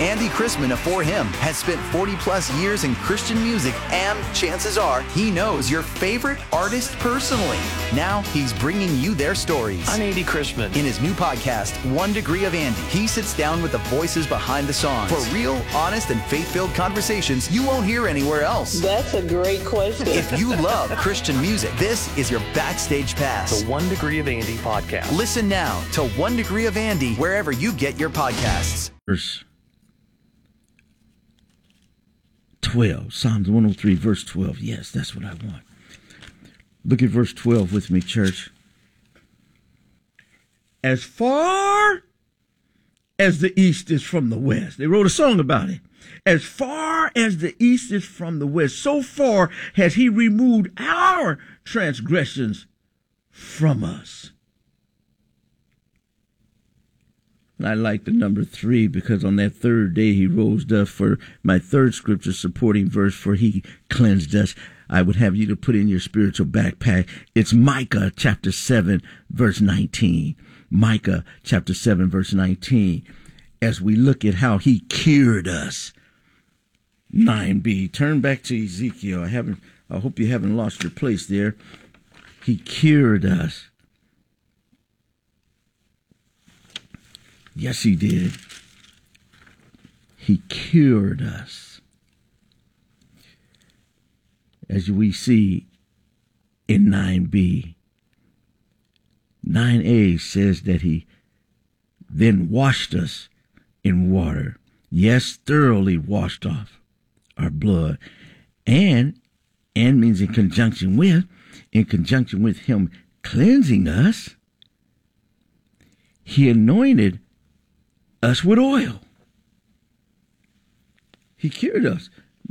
Andy Chrisman of For Him has spent 40 plus years in Christian music, and chances are he knows your favorite artist personally. Now he's bringing you their stories. I'm Andy Chrisman. In his new podcast, 1 Degree of Andy, he sits down with the voices behind the songs for real, honest, and faith-filled conversations you won't hear anywhere else. That's a great question. If you love Christian music, this is your backstage pass. The 1 Degree of Andy podcast. Listen now to 1 Degree of Andy wherever you get your podcasts. Verse 12, Psalms 103, verse 12. Yes, that's what I want. Look at verse 12 with me, church. As far as the east is from the west. They wrote a song about it. As far as the east is from the west, so far has he removed our transgressions from us. And I like the number 3 because on that third day he rose up. For my third scripture supporting verse, for he cleansed us. I would have you to put in your spiritual backpack. It's Micah chapter 7, verse 19. Micah chapter 7, verse 19. As we look at how he cured us. 9b. Turn back to Ezekiel. I hope you haven't lost your place there. He cured us. Yes, he did. He cured us. As we see in 9b. 9a says that he then washed us in water. Yes, thoroughly washed off our blood. And means in conjunction with him cleansing us, he anointed us with oil. He cured us.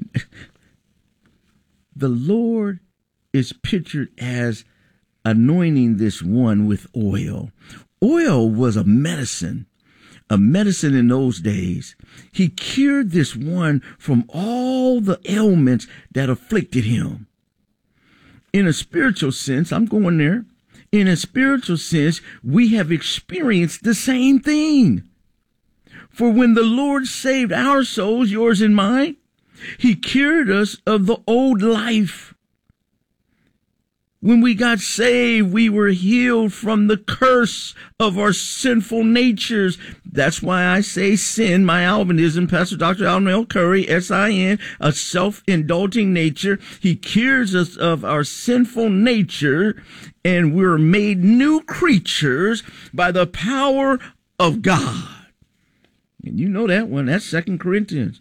The Lord is pictured as anointing this one with oil. Oil was a medicine in those days. He cured this one from all the ailments that afflicted him. In a spiritual sense, I'm going there. In a spiritual sense, we have experienced the same thing. For when the Lord saved our souls, yours and mine, he cured us of the old life. When we got saved, we were healed from the curse of our sinful natures. That's why I say sin, my Alvinism, Pastor Dr. Alvin L. Curry, S-I-N, a self-indulging nature. He cures us of our sinful nature, and we're made new creatures by the power of God. And you know that one. That's 2 Corinthians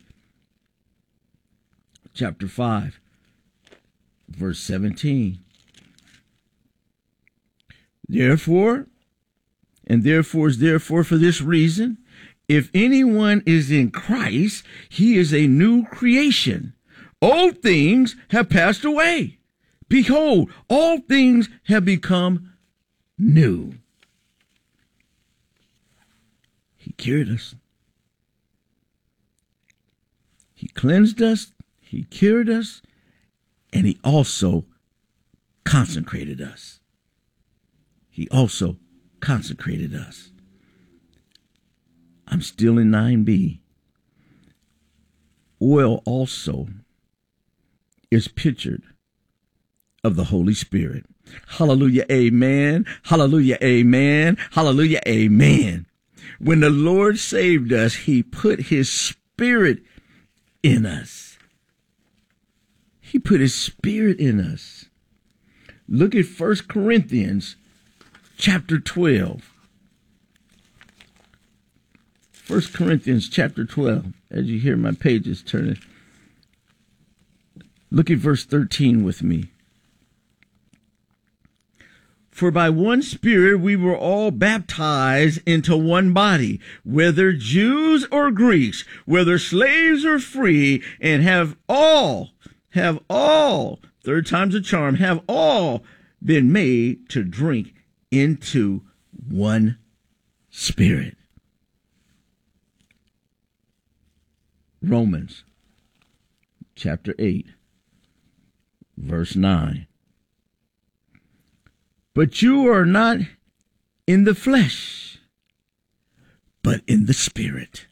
chapter 5, verse 17. Therefore for this reason, if anyone is in Christ, he is a new creation. Old things have passed away. Behold, all things have become new. He cured us. He cleansed us, he cured us, and he also consecrated us. He also consecrated us. I'm still in 9b. Oil also is pictured of the Holy Spirit. Hallelujah, amen. Hallelujah, amen. Hallelujah, amen. When the Lord saved us, he put his Spirit in us. He put his Spirit in us. Look at 1 Corinthians chapter 12. 1 Corinthians chapter 12. As you hear my pages turning. Look at verse 13 with me. For by one Spirit we were all baptized into one body, whether Jews or Greeks, whether slaves or free, and have all, third time's a charm, have all been made to drink into one Spirit. Romans chapter 8, verse 9. But you are not in the flesh, but in the Spirit.